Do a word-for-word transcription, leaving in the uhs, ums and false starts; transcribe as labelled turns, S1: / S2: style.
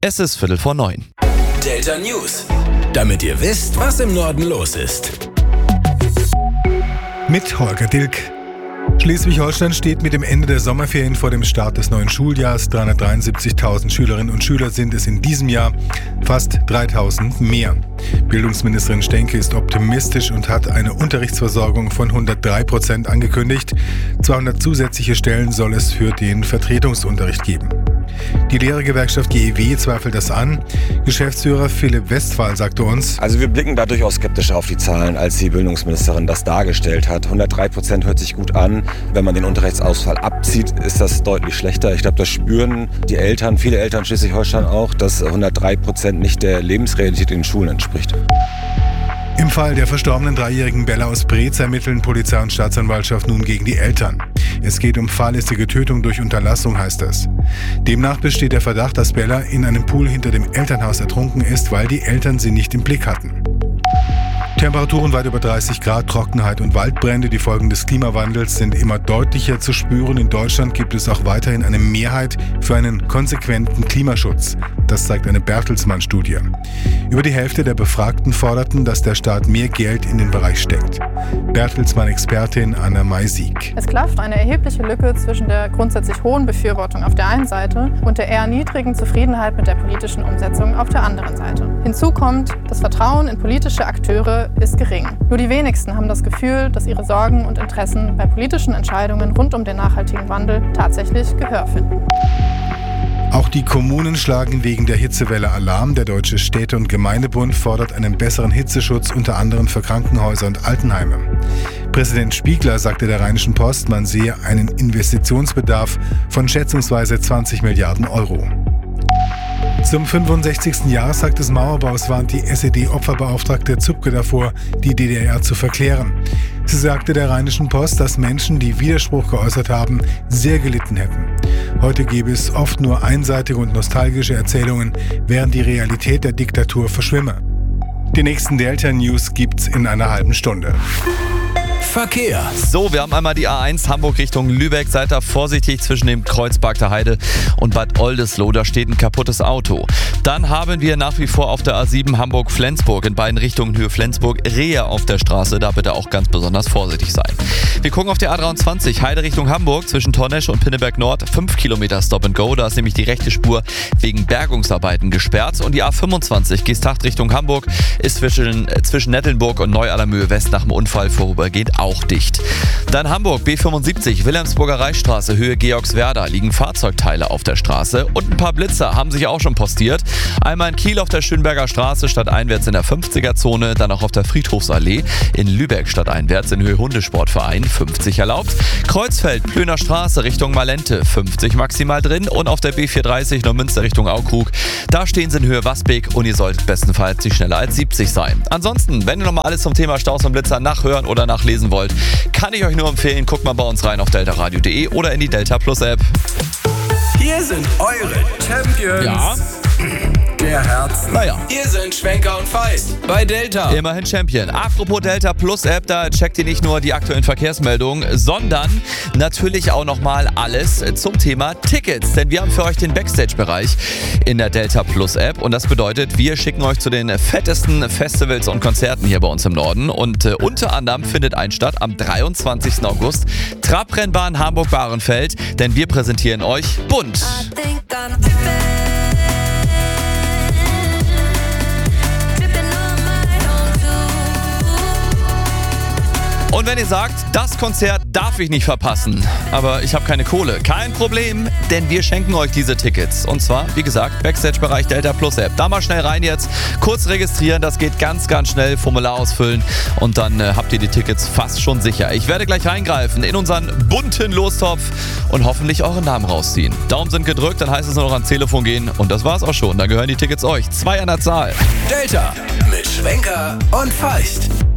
S1: Es ist Viertel vor neun.
S2: Delta News, damit ihr wisst, was im Norden los ist.
S3: Mit Holger Dilk. Schleswig-Holstein steht mit dem Ende der Sommerferien vor dem Start des neuen Schuljahrs. dreihundertdreiundsiebzigtausend Schülerinnen und Schüler sind es in diesem Jahr, fast dreitausend mehr. Bildungsministerin Stenke ist optimistisch und hat eine Unterrichtsversorgung von hundertdrei Prozent angekündigt. zweihundert zusätzliche Stellen soll es für den Vertretungsunterricht geben. Die Lehrergewerkschaft G E W zweifelt das an. Geschäftsführer Philipp Westphal sagte uns:
S4: Also wir blicken da durchaus skeptischer auf die Zahlen, als die Bildungsministerin das dargestellt hat. hundertdrei Prozent hört sich gut an. Wenn man den Unterrichtsausfall abzieht, ist das deutlich schlechter. Ich glaube, das spüren die Eltern, viele Eltern in Schleswig-Holstein auch, dass hundertdrei Prozent nicht der Lebensrealität in den Schulen entspricht.
S3: Im Fall der verstorbenen dreijährigen Bella aus Breetz ermitteln Polizei und Staatsanwaltschaft nun gegen die Eltern. Es geht um fahrlässige Tötung durch Unterlassung, heißt es. Demnach besteht der Verdacht, dass Bella in einem Pool hinter dem Elternhaus ertrunken ist, weil die Eltern sie nicht im Blick hatten. Temperaturen weit über dreißig Grad, Trockenheit und Waldbrände. Die Folgen des Klimawandels sind immer deutlicher zu spüren. In Deutschland gibt es auch weiterhin eine Mehrheit für einen konsequenten Klimaschutz. Das zeigt eine Bertelsmann-Studie. Über die Hälfte der Befragten forderten, dass der Staat mehr Geld in den Bereich steckt. Bertelsmann-Expertin Anna May-Sieg.
S5: Es klafft eine erhebliche Lücke zwischen der grundsätzlich hohen Befürwortung auf der einen Seite und der eher niedrigen Zufriedenheit mit der politischen Umsetzung auf der anderen Seite. Hinzu kommt, das Vertrauen in politische Akteure ist gering. Nur die wenigsten haben das Gefühl, dass ihre Sorgen und Interessen bei politischen Entscheidungen rund um den nachhaltigen Wandel tatsächlich Gehör finden.
S3: Auch die Kommunen schlagen wegen der Hitzewelle Alarm. Der Deutsche Städte- und Gemeindebund fordert einen besseren Hitzeschutz, unter anderem für Krankenhäuser und Altenheime. Präsident Spiegler sagte der Rheinischen Post, man sehe einen Investitionsbedarf von schätzungsweise zwanzig Milliarden Euro. Zum fünfundsechzigsten Jahrestag des Mauerbaus warnt die S E D-Opferbeauftragte Zupke davor, die D D R zu verklären. Sie sagte der Rheinischen Post, dass Menschen, die Widerspruch geäußert haben, sehr gelitten hätten. Heute gäbe es oft nur einseitige und nostalgische Erzählungen, während die Realität der Diktatur verschwimme. Die nächsten Delta-News gibt's in einer halben Stunde.
S2: Verkehr.
S1: So, wir haben einmal die A eins Hamburg Richtung Lübeck. Seid da vorsichtig zwischen dem Kreuz Barkter Heide und Bad Oldesloe. Da steht ein kaputtes Auto. Dann haben wir nach wie vor auf der A sieben Hamburg-Flensburg in beiden Richtungen Höhe Flensburg Rehe auf der Straße. Da bitte auch ganz besonders vorsichtig sein. Wir gucken auf die A dreiundzwanzig Heide Richtung Hamburg zwischen Tornesch und Pinneberg Nord. fünf Kilometer Stop and Go. Da ist nämlich die rechte Spur wegen Bergungsarbeiten gesperrt. Und die A fünfundzwanzig Geesthacht Richtung Hamburg ist zwischen, äh, zwischen Nettelnburg und Neualermühe West nach dem Unfall vorübergehend auch dicht. Dann Hamburg B fünfundsiebzig Wilhelmsburger Reichsstraße Höhe Georgswerda liegen Fahrzeugteile auf der Straße und ein paar Blitzer haben sich auch schon postiert. Einmal in Kiel auf der Schönberger Straße stadteinwärts in der fünfziger-Zone, dann auch auf der Friedhofsallee in Lübeck stadteinwärts in Höhe Hundesportverein fünfzig erlaubt. Kreuzfeld Plöner Straße Richtung Malente fünfzig maximal drin und auf der B vierhundertdreißig Neumünster Richtung Aukrug. Da stehen sie in Höhe Wasbeck und ihr solltet bestenfalls nicht schneller als siebzig sein. Ansonsten, wenn ihr nochmal alles zum Thema Staus und Blitzer nachhören oder nachlesen wollt, kann ich euch nur empfehlen, guckt mal bei uns rein auf delta radio punkt de oder in die Delta Plus App.
S2: Hier sind eure Champions.
S1: Ja.
S2: Der Herzen.
S1: Naja.
S2: Hier sind Schwenker und Feist bei Delta.
S1: Immerhin Champion. Apropos Delta Plus App, da checkt ihr nicht nur die aktuellen Verkehrsmeldungen, sondern natürlich auch nochmal alles zum Thema Tickets. Denn wir haben für euch den Backstage-Bereich in der Delta Plus App. Und das bedeutet, wir schicken euch zu den fettesten Festivals und Konzerten hier bei uns im Norden. Und äh, unter anderem findet ein statt am dreiundzwanzigsten August. Trabrennbahn Hamburg-Bahrenfeld. Denn wir präsentieren euch bunt. Und wenn ihr sagt, das Konzert darf ich nicht verpassen, aber ich habe keine Kohle, kein Problem, denn wir schenken euch diese Tickets. Und zwar, wie gesagt, Backstage-Bereich Delta Plus App. Da mal schnell rein jetzt, kurz registrieren, das geht ganz, ganz schnell, Formular ausfüllen und dann äh, habt ihr die Tickets fast schon sicher. Ich werde gleich reingreifen in unseren bunten Lostopf und hoffentlich euren Namen rausziehen. Daumen sind gedrückt, dann heißt es nur noch ans Telefon gehen und das war's auch schon. Dann gehören die Tickets euch. Zwei an der Zahl.
S2: Delta mit Schwenker und Feist.